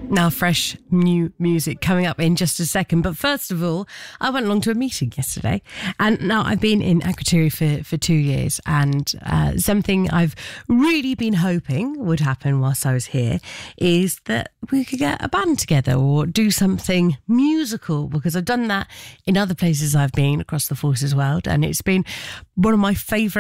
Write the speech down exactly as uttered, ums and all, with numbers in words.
Now, fresh new music coming up in just a second. But first of all, I went along to a meeting yesterday. And now I've been in Akrotiri for, for two years. And uh, something I've really been hoping would happen whilst I was here is that we could get a band together or do something musical, because I've done that in other places I've been across the Forces world. And it's been one of my favourite